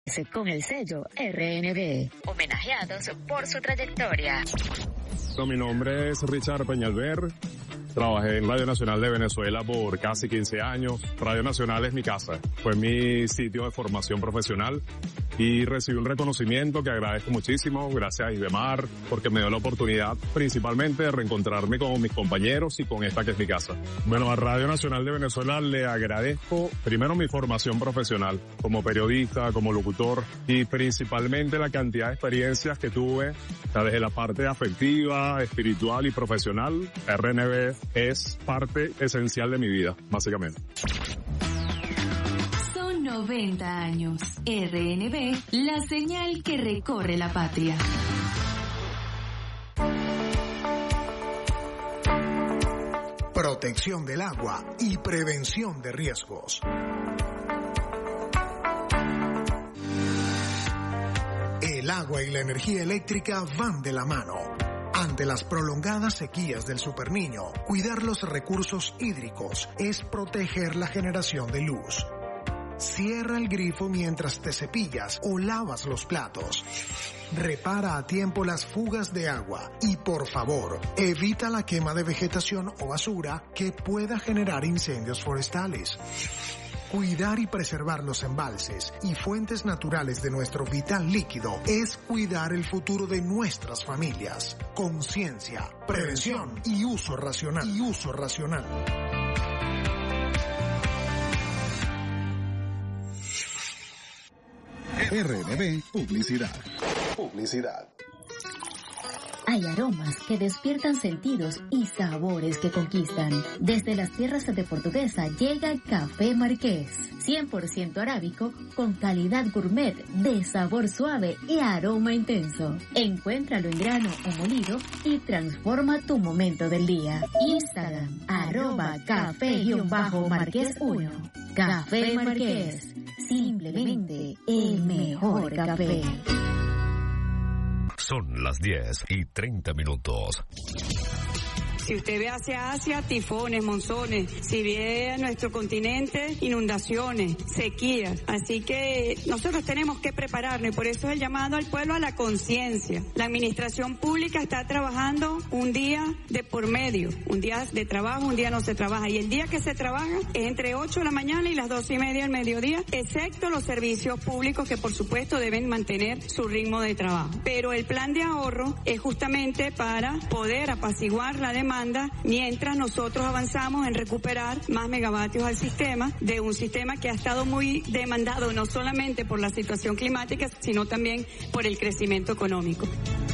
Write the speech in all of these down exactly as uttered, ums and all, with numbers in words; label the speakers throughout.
Speaker 1: Con el sello R N B, homenajeados por su trayectoria.
Speaker 2: Mi nombre es Richard Peñalver. Trabajé en Radio Nacional de Venezuela por casi quince años. Radio Nacional es mi casa. Fue mi sitio de formación profesional y recibí un reconocimiento que agradezco muchísimo. Gracias a Isdemar porque me dio la oportunidad principalmente de reencontrarme con mis compañeros y con esta que es mi casa. Bueno, a Radio Nacional de Venezuela le agradezco primero mi formación profesional como periodista, como locutor y principalmente la cantidad de experiencias que tuve desde la parte afectiva, espiritual y profesional. R N B es parte esencial de mi vida, básicamente.
Speaker 1: Son noventa años. R N B, la señal que recorre la patria.
Speaker 3: Protección del agua y prevención de riesgos. El agua y la energía eléctrica van de la mano. Ante las prolongadas sequías del Superniño, cuidar los recursos hídricos es proteger la generación de luz. Cierra el grifo mientras te cepillas o lavas los platos. Repara a tiempo las fugas de agua y, por favor, evita la quema de vegetación o basura que pueda generar incendios forestales. Cuidar y preservar los embalses y fuentes naturales de nuestro vital líquido es cuidar el futuro de nuestras familias. Conciencia, prevención y uso racional. Y uso racional.
Speaker 4: R N B Publicidad. Publicidad.
Speaker 1: Hay aromas que despiertan sentidos y sabores que conquistan. Desde las tierras de Portuguesa llega Café Marqués, cien por ciento arábico, con calidad gourmet, de sabor suave y aroma intenso. Encuéntralo en grano o molido y transforma tu momento del día. Instagram, arroba café-marqués uno. Café Marqués, simplemente el mejor café.
Speaker 5: Son las diez y treinta minutos.
Speaker 6: Si usted ve hacia Asia, tifones, monzones. Si ve a nuestro continente, inundaciones, sequías. Así que nosotros tenemos que prepararnos y por eso es el llamado al pueblo a la conciencia. La administración pública está trabajando un día de por medio. Un día de trabajo, un día no se trabaja. Y el día que se trabaja es entre ocho de la mañana y las doce y media del mediodía, excepto los servicios públicos que por supuesto deben mantener su ritmo de trabajo. Pero el plan de ahorro es justamente para poder apaciguar la demanda mientras nosotros avanzamos en recuperar más megavatios al sistema, de un sistema que ha estado muy demandado no solamente por la situación climática, sino también por el crecimiento económico.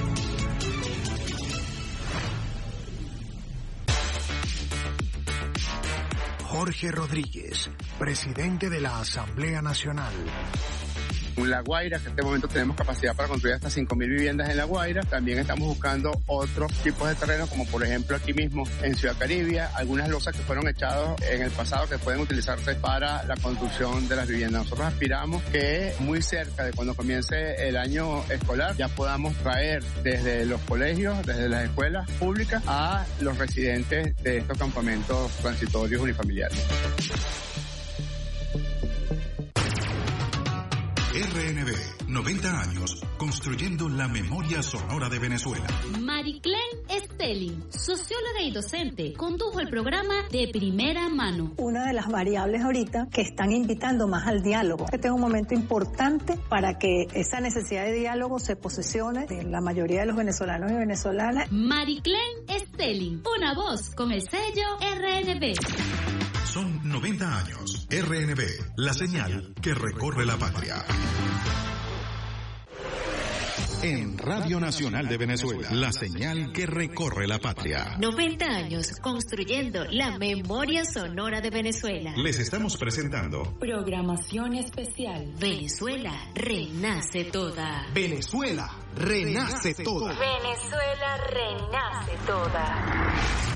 Speaker 3: Jorge Rodríguez, presidente de la Asamblea Nacional.
Speaker 7: La Guaira, que en este momento tenemos capacidad para construir hasta cinco mil viviendas en La Guaira. También estamos buscando otros tipos de terrenos, como por ejemplo aquí mismo en Ciudad Caribia, algunas losas que fueron echadas en el pasado que pueden utilizarse para la construcción de las viviendas. Nosotros aspiramos que muy cerca de cuando comience el año escolar ya podamos traer desde los colegios, desde las escuelas públicas a los residentes de estos campamentos transitorios unifamiliares.
Speaker 4: R N B, noventa años, construyendo la memoria sonora de Venezuela.
Speaker 8: Mariclen Stelling, socióloga y docente, condujo el programa de primera mano.
Speaker 9: Una de las variables ahorita que están invitando más al diálogo. Este es un momento importante para que esa necesidad de diálogo se posesione de la mayoría de los venezolanos y venezolanas.
Speaker 8: Mariclen Stelling, una voz con el sello R N B.
Speaker 4: Son noventa años. R N B, la señal que recorre la patria. En Radio Nacional de Venezuela, la señal que recorre la patria.
Speaker 1: noventa años construyendo la memoria sonora de Venezuela.
Speaker 4: Les estamos presentando
Speaker 1: Programación especial. Venezuela renace toda.
Speaker 3: Venezuela renace toda.
Speaker 1: Venezuela renace toda.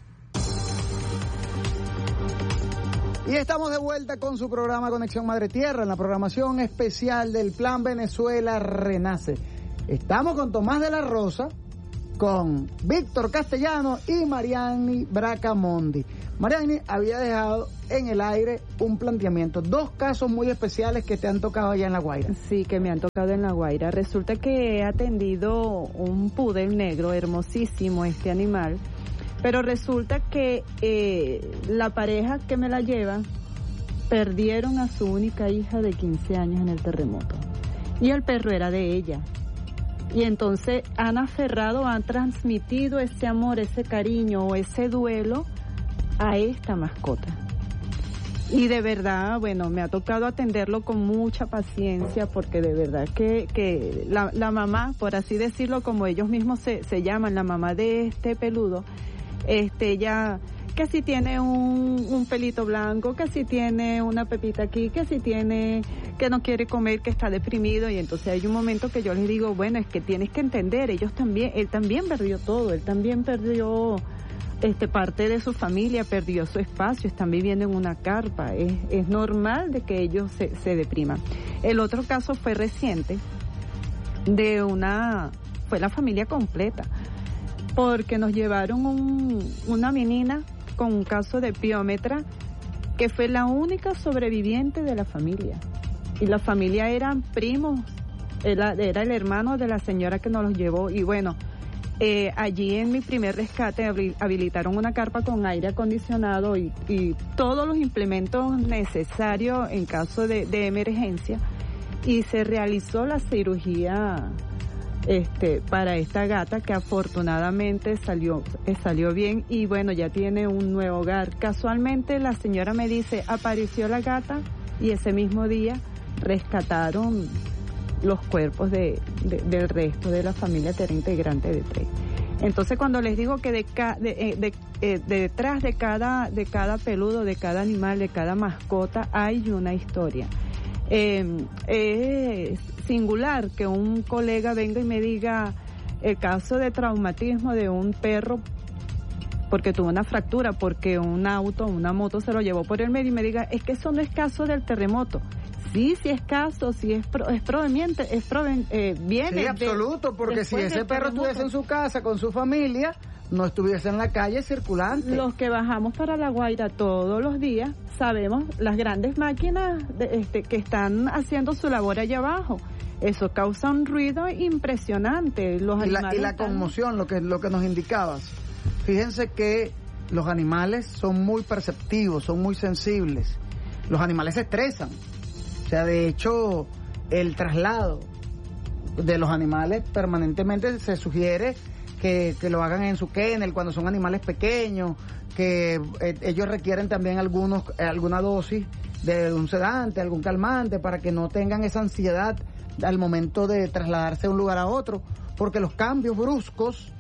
Speaker 10: Y estamos de vuelta con su programa Conexión Madre Tierra, en la programación especial del Plan Venezuela Renace. Estamos con Tomás de la Rosa, con Víctor Castellano y Mariani Bracamondi. Mariani había dejado en el aire un planteamiento, dos casos muy especiales que te han tocado allá en La Guaira.
Speaker 11: Sí, que me han tocado en La Guaira. Resulta que he atendido un pudel negro, hermosísimo este animal, pero resulta que eh, la pareja que me la lleva perdieron a su única hija de quince años en el terremoto. Y el perro era de ella. Y entonces han aferrado, han transmitido ese amor, ese cariño o ese duelo a esta mascota. Y de verdad, bueno, me ha tocado atenderlo con mucha paciencia porque de verdad que, que la, la mamá, por así decirlo, como ellos mismos se, se llaman, la mamá de este peludo, este ya... que si tiene un, un pelito blanco, que si tiene una pepita aquí, que si tiene, que no quiere comer, que está deprimido, y entonces hay un momento que yo les digo, bueno, es que tienes que entender, ellos también, él también perdió todo, él también perdió este parte de su familia, perdió su espacio, están viviendo en una carpa, es, es normal de que ellos se, se depriman. El otro caso fue reciente, de una, fue la familia completa, porque nos llevaron un, una menina con un caso de piómetra que fue la única sobreviviente de la familia. Y la familia eran primos, era, era el hermano de la señora que nos los llevó. Y bueno, eh, allí en mi primer rescate habilitaron una carpa con aire acondicionado y, y todos los implementos necesarios en caso de, de emergencia. Y se realizó la cirugía Este, para esta gata que afortunadamente salió, eh, salió bien y bueno, ya tiene un nuevo hogar. Casualmente la señora me dice, apareció la gata y ese mismo día rescataron los cuerpos de, de, del resto de la familia, que era integrante de tres. Entonces cuando les digo que de, ca, de, de, de, de, de detrás de cada, de cada peludo, de cada animal, de cada mascota hay una historia. Eh, es singular que un colega venga y me diga el caso de traumatismo de un perro porque tuvo una fractura, porque un auto, una moto se lo llevó por el medio y me diga, es que eso no es caso del terremoto. Sí, sí es caso, sí es, pro, es proveniente, es proven, eh, viene
Speaker 10: sí, absoluto, porque si ese perro estuviese en su casa con su familia, no estuviese en la calle circulante.
Speaker 11: Los que bajamos para La Guaira todos los días sabemos las grandes máquinas de, este, que están haciendo su labor allá abajo. Eso causa un ruido impresionante. Los
Speaker 10: y, la, y la
Speaker 11: están...
Speaker 10: conmoción, lo que, lo que nos indicabas. Fíjense que los animales son muy perceptivos, son muy sensibles. Los animales se estresan. O sea, de hecho, el traslado de los animales permanentemente se sugiere que, que lo hagan en su kennel cuando son animales pequeños, que eh, ellos requieren también algunos eh, alguna dosis de un sedante, algún calmante, para que no tengan esa ansiedad al momento de trasladarse de un lugar a otro, porque los cambios bruscos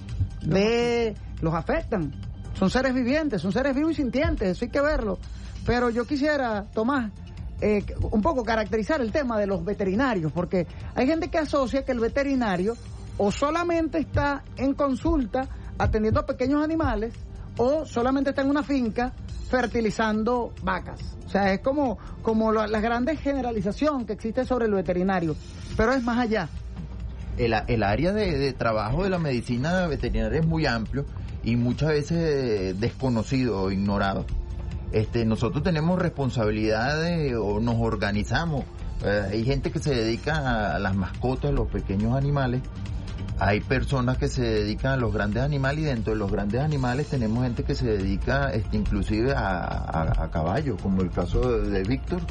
Speaker 10: de los afectan. Son seres vivientes, son seres vivos y sintientes, eso hay que verlo. Pero yo quisiera, Tomás, eh, un poco caracterizar el tema de los veterinarios, porque hay gente que asocia que el veterinario o solamente está en consulta atendiendo a pequeños animales, o solamente está en una finca fertilizando vacas. O sea, es como, como la, la grande generalización que existe sobre el veterinario, pero es más allá.
Speaker 12: El, el área de, de trabajo de la medicina veterinaria es muy amplio y muchas veces desconocido o ignorado. Este, nosotros tenemos responsabilidades o nos organizamos. Eh, hay gente que se dedica a las mascotas, a los pequeños animales. Hay personas que se dedican a los grandes animales y dentro de los grandes animales tenemos gente que se dedica este, inclusive a, a, a caballos, como el caso de, de Víctor.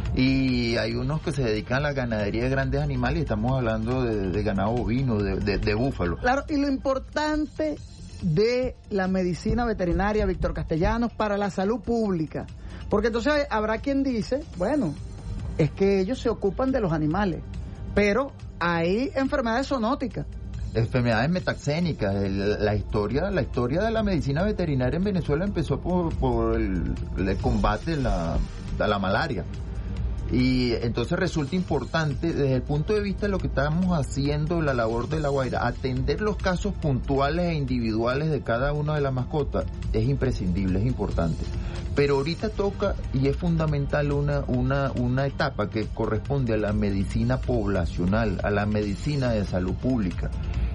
Speaker 12: Y hay unos que se dedican a la ganadería de grandes animales y estamos hablando de, de ganado bovino, de, de, de búfalo.
Speaker 10: Claro, y lo importante de la medicina veterinaria, Víctor Castellanos, para la salud pública. Porque entonces habrá quien dice, bueno, es que ellos se ocupan de los animales, pero hay enfermedades zoonóticas.
Speaker 12: Enfermedades metaxénicas. El, la historia la historia de la medicina veterinaria en Venezuela empezó por, por el, el combate de la, de la malaria. Y entonces resulta importante desde el punto de vista de lo que estamos haciendo, la labor de La Guaira, atender los casos puntuales e individuales de cada una de las mascotas es imprescindible, es importante. Pero ahorita toca y es fundamental una, una, una etapa que corresponde a la medicina poblacional, a la medicina de salud pública.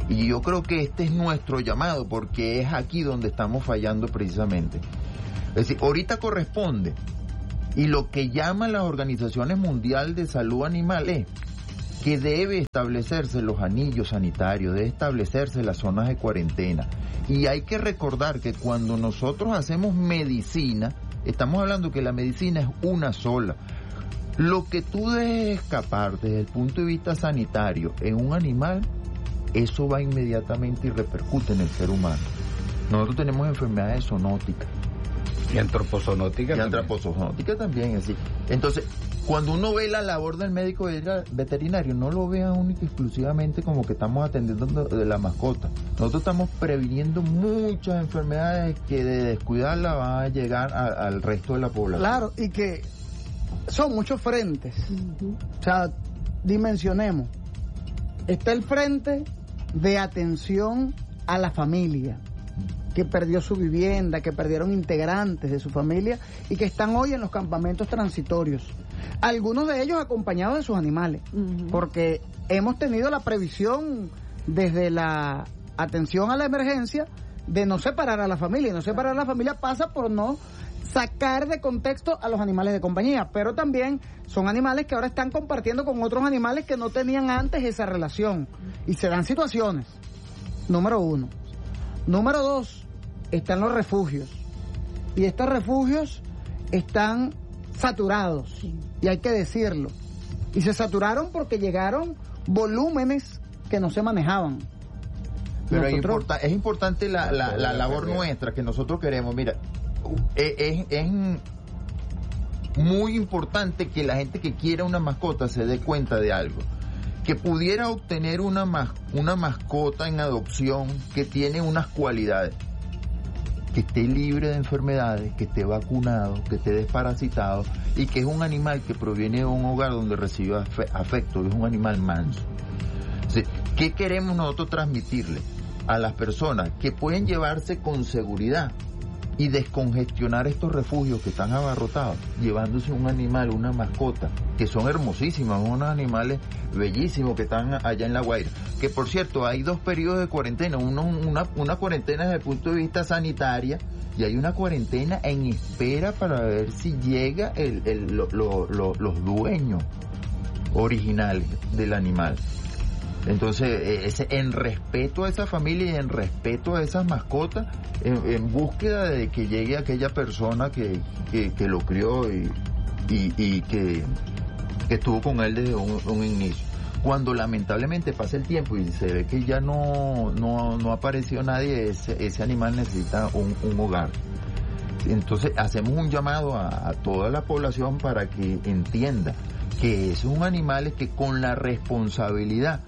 Speaker 12: Y yo creo que este es nuestro llamado, porque es aquí donde estamos fallando precisamente. Es decir, ahorita corresponde, y lo que llaman las organizaciones mundiales de salud animal es que debe establecerse los anillos sanitarios, debe establecerse las zonas de cuarentena. Y hay que recordar que cuando nosotros hacemos medicina, estamos hablando que la medicina es una sola. Lo que tú dejes escapar desde el punto de vista sanitario en un animal, eso va inmediatamente y repercute en el ser humano. Nosotros tenemos enfermedades zoonóticas.
Speaker 13: Y antropozoonótica
Speaker 12: y
Speaker 13: también.
Speaker 12: antropozoonótica también, así. Entonces, cuando uno ve la labor del médico veterinario, no lo vea única y exclusivamente como que estamos atendiendo de la mascota. Nosotros estamos previniendo muchas enfermedades que de descuidarla van a llegar a, al resto de la población.
Speaker 10: Claro, y que son muchos frentes. Uh-huh. O sea, dimensionemos. Está el frente de atención a la familia, que perdió su vivienda, que perdieron integrantes de su familia y que están hoy en los campamentos transitorios. Algunos de ellos acompañados de sus animales, uh-huh. porque hemos tenido la previsión desde la atención a la emergencia de no separar a la familia. Y no separar a la familia pasa por no sacar de contexto a los animales de compañía, pero también son animales que ahora están compartiendo con otros animales que no tenían antes esa relación. Y se dan situaciones. Número uno. Número dos, están los refugios. Y estos refugios están saturados. Sí. Y hay que decirlo. Y se saturaron porque llegaron volúmenes que no se manejaban.
Speaker 12: Pero nosotros... es, importa, es importante la, la, la labor nuestra que nosotros queremos. Mira, es, es, es muy importante que la gente que quiera una mascota se dé cuenta de algo. Que pudiera obtener una, mas, una mascota en adopción que tiene unas cualidades. Que esté libre de enfermedades, que esté vacunado, que esté desparasitado y que es un animal que proviene de un hogar donde recibe afecto, es un animal manso. ¿Sí? ¿Qué queremos nosotros transmitirle a las personas? Que pueden llevarse con seguridad y descongestionar estos refugios que están abarrotados, llevándose un animal, una mascota, que son hermosísimas, unos animales bellísimos que están allá en La Guaira. Que por cierto, hay dos periodos de cuarentena, uno, una, una cuarentena desde el punto de vista sanitaria y hay una cuarentena en espera para ver si llega el, el, lo, lo, lo, los dueños originales del animal. Entonces, es en respeto a esa familia y en respeto a esas mascotas, en, en búsqueda de que llegue aquella persona que, que, que lo crió y, y, y que, que estuvo con él desde un, un inicio. Cuando lamentablemente pasa el tiempo y se ve que ya no, no, no apareció nadie, ese, ese animal necesita un, un hogar. Entonces, hacemos un llamado a, a toda la población para que entienda que es un animal que con la responsabilidad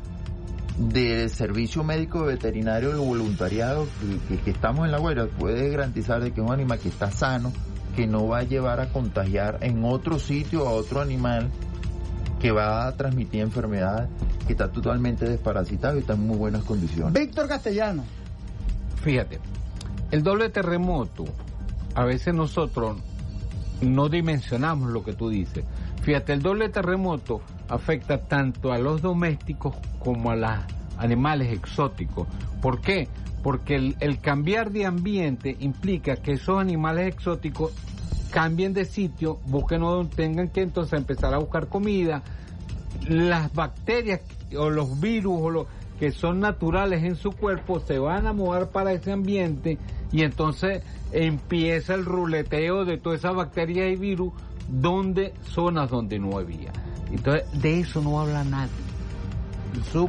Speaker 12: del servicio médico veterinario del voluntariado que, que, que estamos en La Guaira puede garantizar de que es un animal que está sano, que no va a llevar a contagiar en otro sitio a otro animal, que va a transmitir enfermedades, que está totalmente desparasitado y está en muy buenas condiciones.
Speaker 10: Víctor Castellano.
Speaker 13: Fíjate, el doble terremoto, a veces nosotros no dimensionamos lo que tú dices. Fíjate, el doble terremoto afecta tanto a los domésticos como a los animales exóticos. ¿Por qué? Porque el, el cambiar de ambiente implica que esos animales exóticos cambien de sitio, busquen donde tengan que entonces empezar a buscar comida. Las bacterias o los virus o lo que son naturales en su cuerpo se van a mover para ese ambiente y entonces empieza el ruleteo de todas esas bacterias y virus donde zonas donde no había. Entonces de eso no habla nadie. Eso,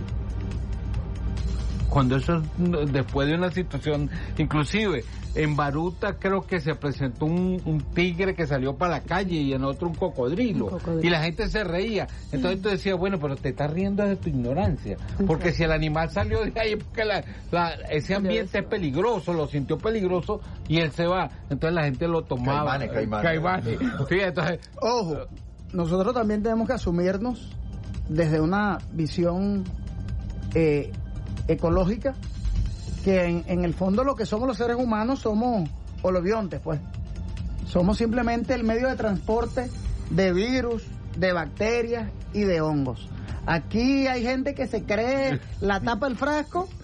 Speaker 13: cuando eso después de una situación, inclusive en Baruta creo que se presentó un, un tigre que salió para la calle y en otro un cocodrilo, un cocodrilo. Y la gente se reía. Entonces tú decías, bueno, pero te estás riendo de tu ignorancia, porque si el animal salió de ahí porque la, la, ese ambiente es peligroso, lo sintió peligroso y él se va, entonces la gente lo tomaba.
Speaker 12: Caimanes, caimanes.
Speaker 13: Caimanes. Sí, entonces,
Speaker 10: ojo, nosotros también tenemos que asumirnos desde una visión eh, ecológica, que en, en el fondo lo que somos los seres humanos somos holobiontes, pues. Somos simplemente el medio de transporte de virus, de bacterias y de hongos. Aquí hay gente que se cree la tapa del frasco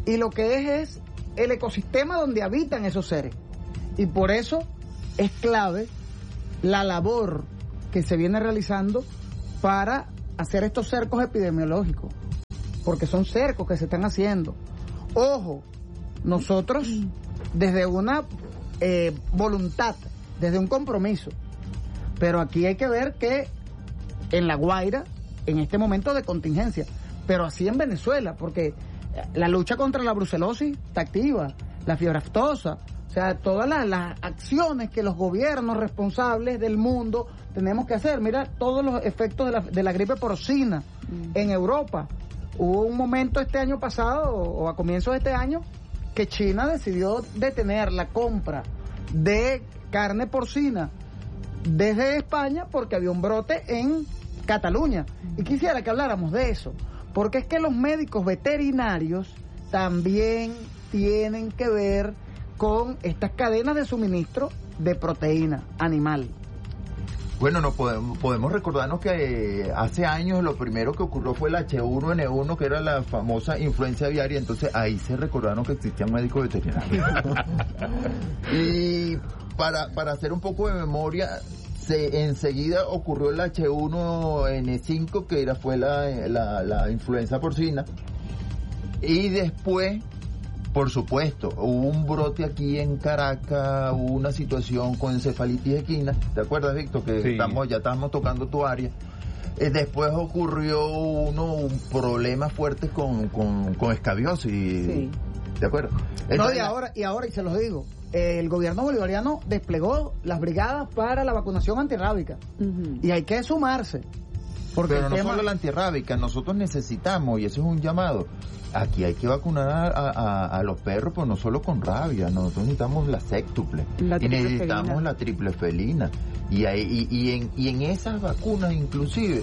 Speaker 10: y lo que es es el ecosistema donde habitan esos seres. Y por eso es clave la labor que se viene realizando para hacer estos cercos epidemiológicos, porque son cercos que se están haciendo. Ojo, nosotros desde una eh, voluntad, desde un compromiso, pero aquí hay que ver que en La Guaira, en este momento de contingencia, pero así en Venezuela, porque la lucha contra la brucelosis está activa, la fiebre aftosa, o sea, todas las, las acciones que los gobiernos responsables del mundo tenemos que hacer. Mira todos los efectos de la, de la gripe porcina mm. en Europa. Hubo un momento este año pasado, o, o a comienzos de este año, que China decidió detener la compra de carne porcina desde España porque había un brote en Cataluña. Y quisiera que habláramos de eso, porque es que los médicos veterinarios también tienen que ver con estas cadenas de suministro de proteína animal.
Speaker 12: Bueno, no podemos, podemos recordarnos que eh, hace años lo primero que ocurrió fue el H uno N uno, que era la famosa influencia aviaria, entonces ahí se recordaron que existían médicos veterinarios. Y para, para hacer un poco de memoria, se, enseguida ocurrió el H uno N cinco, que era, fue la, la, la influenza porcina, y después, por supuesto, hubo un brote aquí en Caracas, hubo una situación con encefalitis equina, ¿te acuerdas, Víctor? Que sí. estamos, ya estamos tocando tu área. Eh, después ocurrió uno, un problema fuerte con, con, con escabiosis, sí. ¿de acuerdo? Entonces,
Speaker 10: no, y ahora, y ahora, y se los digo, eh, el gobierno bolivariano desplegó las brigadas para la vacunación antirrábica, uh-huh. y hay que sumarse. Porque
Speaker 12: Pero no
Speaker 10: tema...
Speaker 12: solo la antirrábica, nosotros necesitamos, y eso es un llamado, aquí hay que vacunar a, a, a los perros, pues no solo con rabia, nosotros necesitamos la séctuple, la y necesitamos felina. la triple felina, y, hay, y, y, en, y en esas vacunas inclusive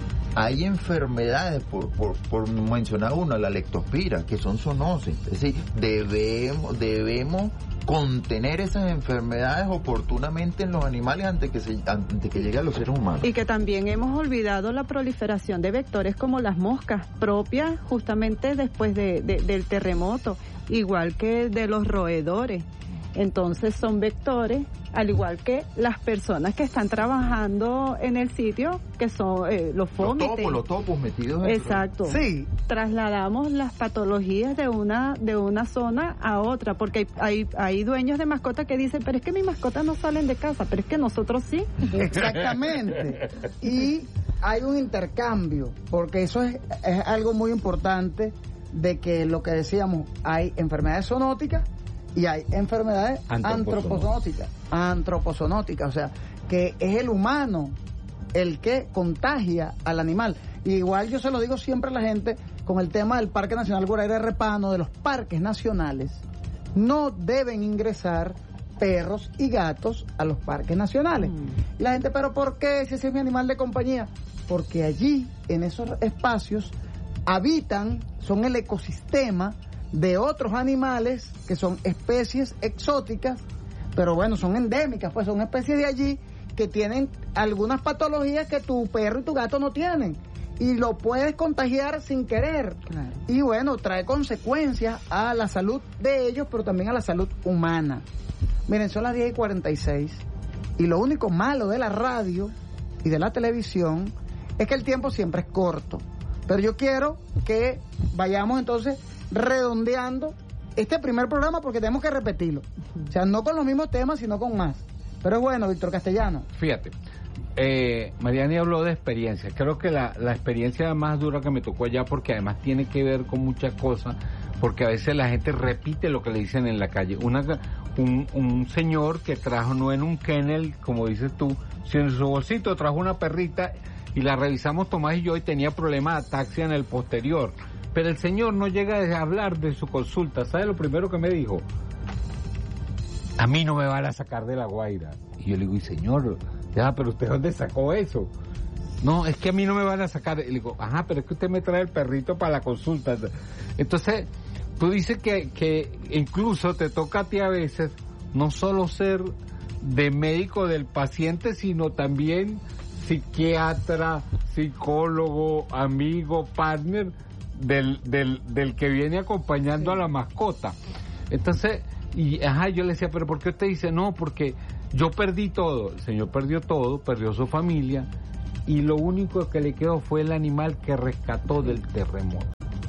Speaker 12: hay enfermedades, por, por, por mencionar una, la leptospira, que son zoonosis, es decir, debemos, debemos contener esas enfermedades oportunamente en los animales antes que se, antes que llegue a los seres humanos.
Speaker 11: Y que también hemos olvidado la proliferación de vectores como las moscas, propias justamente después de, de, del terremoto, igual que de los roedores. Entonces son vectores, al igual que las personas que están trabajando en el sitio, que son eh, los fómites.
Speaker 12: Los topos, los topos metidos en
Speaker 11: Exacto.
Speaker 10: Sí.
Speaker 11: Trasladamos las patologías de una de una zona a otra, porque hay, hay, hay dueños de mascotas que dicen, pero es que mis mascotas no salen de casa, pero es que nosotros sí.
Speaker 10: Exactamente. Y hay un intercambio, porque eso es, es algo muy importante, de que lo que decíamos, hay enfermedades zoonóticas y hay enfermedades antropozoonóticas, antropozoonóticas, o sea, que es el humano el que contagia al animal. Y igual yo se lo digo siempre a la gente con el tema del Parque Nacional Guaraíra de Repano, de los parques nacionales, no deben ingresar perros y gatos a los parques nacionales. Mm. Y la gente, ¿pero por qué? Si ese es mi animal de compañía. Porque allí, en esos espacios, habitan, son el ecosistema de otros animales que son especies exóticas, pero bueno, son endémicas, pues son especies de allí que tienen algunas patologías que tu perro y tu gato no tienen, y lo puedes contagiar sin querer. Claro. Y bueno, trae consecuencias a la salud de ellos, pero también a la salud humana. Miren, son las diez y cuarenta y seis, y lo único malo de la radio y de la televisión es que el tiempo siempre es corto, pero yo quiero que vayamos entonces redondeando este primer programa, porque tenemos que repetirlo, o sea, no con los mismos temas, sino con más. Pero es bueno, Víctor Castellano.
Speaker 13: Fíjate, eh, Mariani habló de experiencia. Creo que la, la experiencia más dura que me tocó allá, porque además tiene que ver con muchas cosas, porque a veces la gente repite lo que le dicen en la calle. Una, un, un señor que trajo, no en un kennel, como dices tú, sino en su bolsito, trajo una perrita, y la revisamos Tomás y yo, y tenía problemas de ataxia en el posterior. Pero el señor no llega a hablar de su consulta. ¿Sabe lo primero que me dijo? A mí no me van a sacar de La Guaira. Y yo le digo, y señor, ya, pero ¿usted dónde sacó eso? No, es que a mí no me van a sacar. Y le digo, ajá, pero es que usted me trae el perrito para la consulta. Entonces, tú dices que, que incluso te toca a ti a veces no solo ser de médico del paciente, sino también psiquiatra, psicólogo, amigo, partner del, del, del que viene acompañando sí. a la mascota. Entonces, y ajá, yo le decía, pero ¿por qué usted dice no? Porque yo perdí todo. El señor perdió todo, perdió su familia, y lo único que le quedó fue el animal que rescató del terremoto.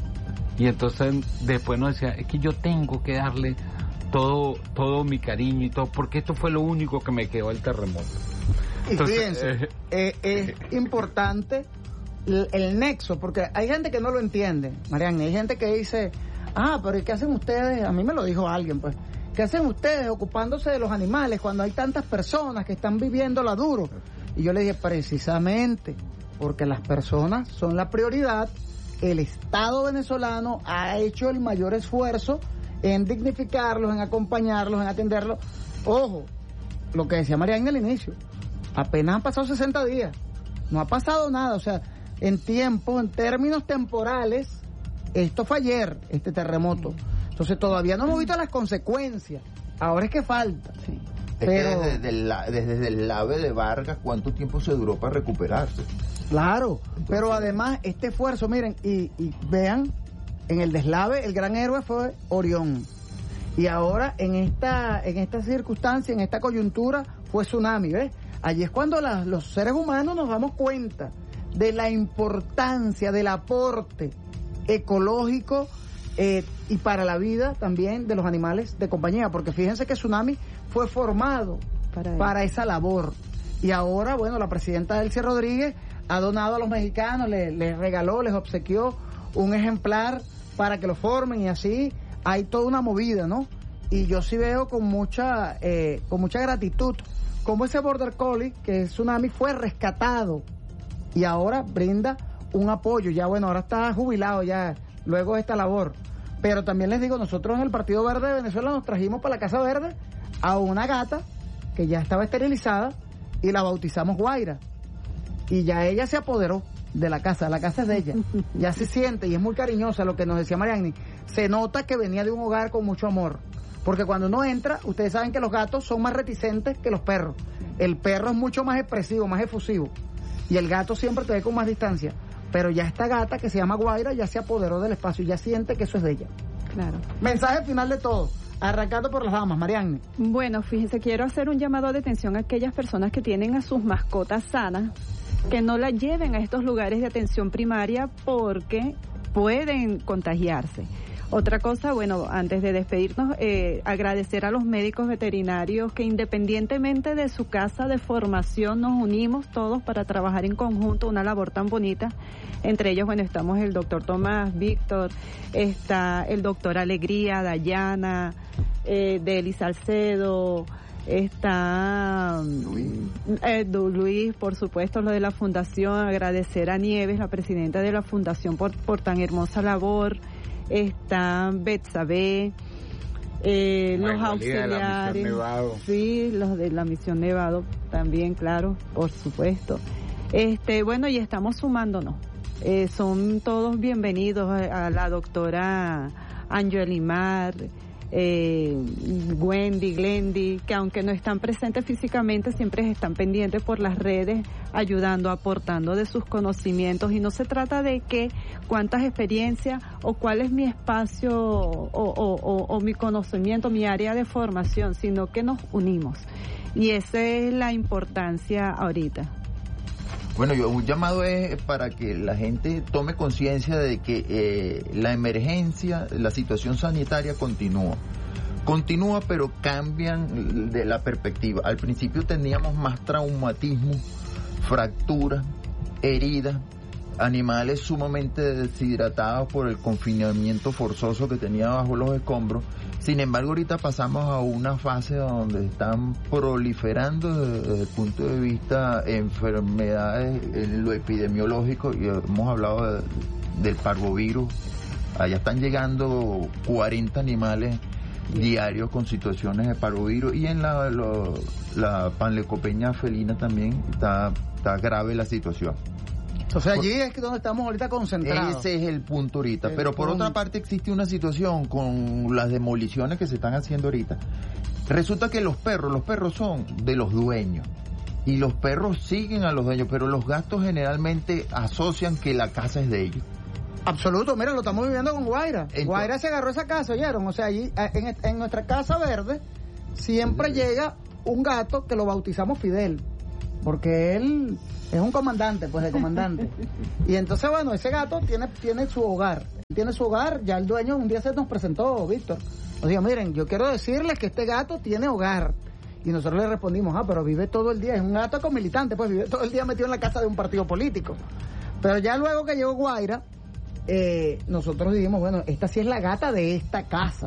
Speaker 13: Y entonces después nos decía, es que yo tengo que darle todo todo mi cariño y todo, porque esto fue lo único que me quedó del terremoto.
Speaker 10: Entonces, y fíjense, eh, eh, es eh, importante el, el nexo, porque hay gente que no lo entiende, Mariana, hay gente que dice, ah, pero ¿qué hacen ustedes? A mí me lo dijo alguien, pues, ¿qué hacen ustedes ocupándose de los animales cuando hay tantas personas que están viviéndola duro? Y yo le dije, precisamente, porque las personas son la prioridad. El Estado venezolano ha hecho el mayor esfuerzo en dignificarlos, en acompañarlos, en atenderlos. Ojo, lo que decía Mariana al inicio, apenas han pasado sesenta días, no ha pasado nada, o sea, en tiempo, en términos temporales, esto fue ayer, este terremoto. Entonces todavía no hemos visto las consecuencias, ahora es que falta. Sí.
Speaker 12: Es Pero, que desde, desde, el, desde el AVE de Vargas, ¿cuánto tiempo se duró para recuperarse?
Speaker 10: Claro, entonces, pero además este esfuerzo, miren, y, y vean, en el deslave el gran héroe fue Orión, y ahora en esta en esta circunstancia, en esta coyuntura, fue tsunami, ¿ves? Allí es cuando la, los seres humanos nos damos cuenta de la importancia del aporte ecológico eh, y para la vida también de los animales de compañía, porque fíjense que Tsunami fue formado para, para esa labor, y ahora, bueno, la presidenta Delcy Rodríguez ha donado a los mexicanos, les, les regaló, les obsequió un ejemplar para que lo formen, y así hay toda una movida, ¿no? Y yo sí veo con mucha eh, con mucha gratitud como ese Border Collie, que es Tsunami, fue rescatado y ahora brinda un apoyo. Ya, bueno, ahora está jubilado ya luego de esta labor. Pero también les digo, nosotros en el Partido Verde de Venezuela nos trajimos para la Casa Verde a una gata que ya estaba esterilizada y la bautizamos Guaira. Y ya ella se apoderó de la casa, la casa es de ella. Ya se siente y es muy cariñosa, lo que nos decía Mariani. Se nota que venía de un hogar con mucho amor. Porque cuando uno entra, ustedes saben que los gatos son más reticentes que los perros. El perro es mucho más expresivo, más efusivo. Y el gato siempre te ve con más distancia. Pero ya esta gata, que se llama Guaira, ya se apoderó del espacio y ya siente que eso es de ella.
Speaker 11: Claro.
Speaker 10: Mensaje final de todo. Arrancando por las damas, Marianne.
Speaker 11: Bueno, fíjense, quiero hacer un llamado de atención a aquellas personas que tienen a sus mascotas sanas, que no las lleven a estos lugares de atención primaria porque pueden contagiarse. Otra cosa, bueno, antes de despedirnos, eh, agradecer a los médicos veterinarios que independientemente de su casa de formación nos unimos todos para trabajar en conjunto una labor tan bonita. Entre ellos, bueno, estamos el doctor Tomás, Víctor, está el doctor Alegría, Dayana, eh, Deli Salcedo, está Luis. Eh, Luis, por supuesto, lo de la fundación, agradecer a Nieves, la presidenta de la fundación, por, por tan hermosa labor. Está Betsabe, eh, los auxiliares, sí, los de la Misión Nevado también, claro, por supuesto. Este, bueno, y estamos sumándonos. Eh, son todos bienvenidos a, a la doctora Angelimar, eh, Wendy, Glendy, que aunque no están presentes físicamente, siempre están pendientes por las redes, ayudando, aportando de sus conocimientos. Y no se trata de que cuántas experiencias o cuál es mi espacio o, o, o, o mi conocimiento, mi área de formación, sino que nos unimos. Y esa es la importancia ahorita.
Speaker 12: Bueno, yo un llamado es para que la gente tome conciencia de que eh, la emergencia, la situación sanitaria continúa. Continúa, pero cambian de la perspectiva. Al principio teníamos más traumatismo, fracturas, heridas, animales sumamente deshidratados por el confinamiento forzoso que tenía bajo los escombros. Sin embargo, ahorita pasamos a una fase donde están proliferando desde el punto de vista enfermedades en lo epidemiológico, y hemos hablado de, del parvovirus. Allá están llegando cuarenta animales diarios con situaciones de parvovirus, y en la, lo, la panleucopenia felina también está, está grave la situación.
Speaker 10: O sea, allí es donde estamos ahorita concentrados.
Speaker 12: Ese es el punto ahorita. El
Speaker 10: Pero
Speaker 12: por
Speaker 10: punto.
Speaker 12: otra parte existe una situación con las demoliciones que se están haciendo ahorita. Resulta que los perros, los perros son de los dueños. Y los perros siguen a los dueños, pero los gatos generalmente asocian que la casa es de ellos.
Speaker 10: Absoluto, mira, lo estamos viviendo con Guaira.
Speaker 12: Entonces,
Speaker 10: Guaira se agarró esa casa, ¿oyeron? O sea, allí, en, en nuestra casa verde siempre llega un gato que lo bautizamos Fidel, porque él es un comandante, pues de comandante. Y entonces, bueno, ese gato tiene, tiene su hogar, tiene su hogar, ya el dueño un día se nos presentó, Víctor. Nos dijo, miren, yo quiero decirles que este gato tiene hogar. Y nosotros le respondimos, ah, pero vive todo el día, es un gato con militante, pues vive todo el día metido en la casa de un partido político. Pero ya luego que llegó Guaira, eh, nosotros dijimos, bueno, esta sí es la gata de esta casa.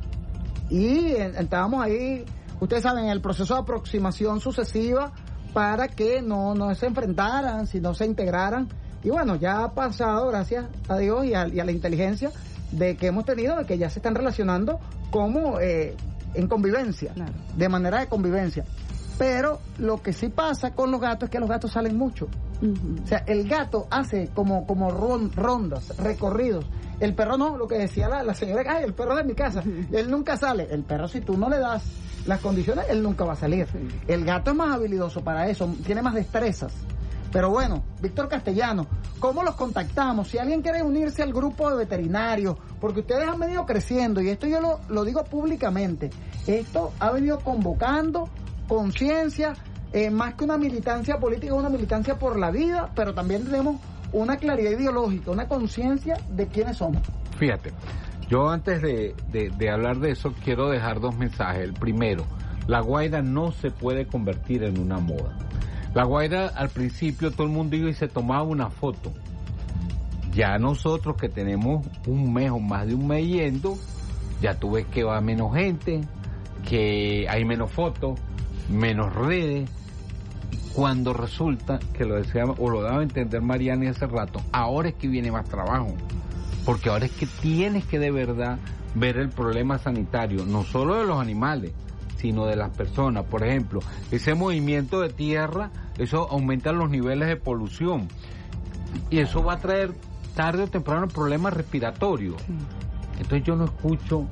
Speaker 10: Y eh, estábamos ahí, ustedes saben, en el proceso de aproximación sucesiva para que no, no se enfrentaran, sino se integraran. Y bueno, ya ha pasado, gracias a Dios y a, y a la inteligencia de que hemos tenido, de que ya se están relacionando como eh, en convivencia, claro, de manera de convivencia. Pero lo que sí pasa con los gatos es que los gatos salen mucho. Uh-huh. O sea, el gato hace como, como rondas, recorridos. El perro no, lo que decía la, la señora, ay, el perro de mi casa, uh-huh, él nunca sale. El perro, si tú no le das las condiciones, él nunca va a salir. Sí. El gato es más habilidoso para eso, tiene más destrezas. Pero bueno, Víctor Castellano, ¿cómo los contactamos? Si alguien quiere unirse al grupo de veterinarios, porque ustedes han venido creciendo, y esto yo lo, lo digo públicamente, esto ha venido convocando conciencia, eh, más que una militancia política, una militancia por la vida, pero también tenemos una claridad ideológica, una conciencia de quiénes somos.
Speaker 13: Fíjate, yo antes de, de, de hablar de eso quiero dejar dos mensajes. El primero, la Guaira no se puede convertir en una moda. La Guaira al principio todo el mundo iba y se tomaba una foto. Ya nosotros que tenemos un mes o más de un mes yendo, ya tú ves que va menos gente, que hay menos fotos, menos redes. Cuando resulta, que lo decíamos, o lo daba a entender Mariani hace rato, ahora es que viene más trabajo. Porque ahora es que tienes que de verdad ver el problema sanitario, no solo de los animales, sino de las personas. Por ejemplo, ese movimiento de tierra, eso aumenta los niveles de polución y eso va a traer tarde o temprano problemas respiratorios. Sí. Entonces yo no escucho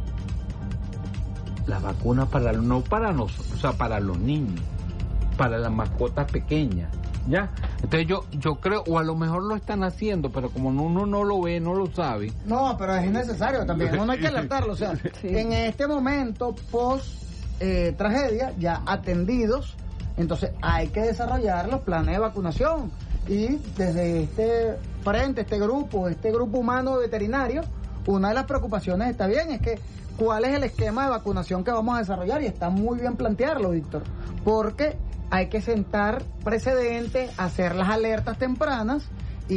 Speaker 13: la vacuna para no para nosotros, o sea, para los niños, para las mascotas pequeñas, ¿ya? Entonces yo yo creo, o a lo mejor lo están haciendo, pero como uno no lo ve, no lo sabe.
Speaker 10: No, pero es necesario también, uno hay que alertarlo, o sea, sí, en este momento post Eh, tragedia, ya atendidos, entonces hay que desarrollar los planes de vacunación y desde este frente, este grupo, este grupo humano veterinario, una de las preocupaciones está bien, es que cuál es el esquema de vacunación que vamos a desarrollar y está muy bien plantearlo, Víctor, porque hay que sentar precedentes, hacer las alertas tempranas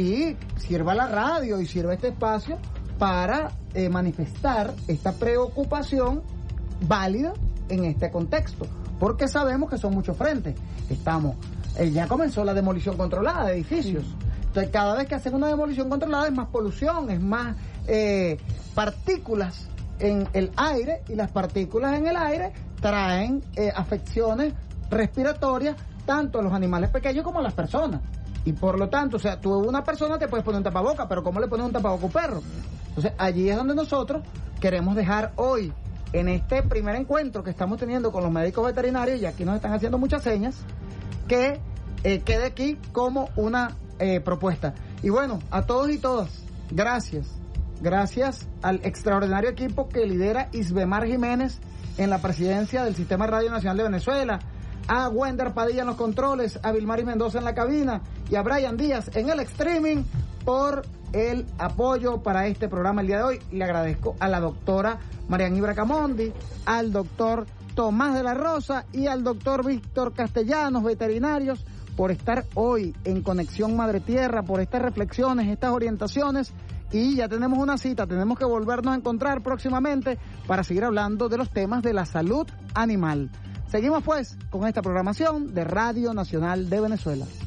Speaker 10: y sirva la radio y sirva este espacio para eh, manifestar esta preocupación válida en este contexto, porque sabemos que son muchos frentes. Estamos, eh, ya comenzó la demolición controlada de edificios. Sí. Entonces, cada vez que hacen una demolición controlada es más polución, es más eh, partículas en el aire, y las partículas en el aire traen eh, afecciones respiratorias tanto a los animales pequeños como a las personas. Y por lo tanto, o sea, tú una persona te puedes poner un tapaboca, pero ¿cómo le pones un tapaboca a un perro? Entonces, allí es donde nosotros queremos dejar hoy, en este primer encuentro que estamos teniendo con los médicos veterinarios, y aquí nos están haciendo muchas señas, que eh, quede aquí como una eh, propuesta. Y bueno, a todos y todas, gracias. Gracias al extraordinario equipo que lidera Isbemar Jiménez en la presidencia del Sistema Radio Nacional de Venezuela, a Wender Padilla en los controles, a Vilmari Mendoza en la cabina y a Brian Díaz en el streaming por el apoyo para este programa el día de hoy. Le agradezco a la doctora Mariani Bracamondi, al doctor Tomás de la Rosa y al doctor Víctor Castellanos, veterinarios, por estar hoy en Conexión Madre Tierra, por estas reflexiones, estas orientaciones, y ya tenemos una cita, tenemos que volvernos a encontrar próximamente para seguir hablando de los temas de la salud animal. Seguimos pues con esta programación de Radio Nacional de Venezuela.